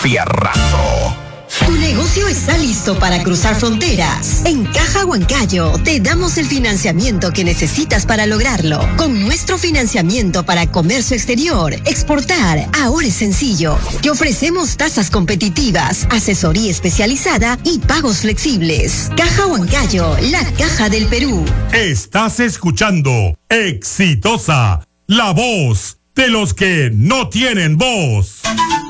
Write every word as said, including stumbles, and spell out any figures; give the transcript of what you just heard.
fierrazo. Tu negocio está listo para cruzar fronteras. En Caja Huancayo te damos el financiamiento que necesitas para lograrlo. Con nuestro financiamiento para comercio exterior, exportar, ahora es sencillo. Te ofrecemos tasas competitivas, asesoría especializada y pagos flexibles. Caja Huancayo, la caja del Perú. Estás escuchando Exitosa, la voz de los que no tienen voz.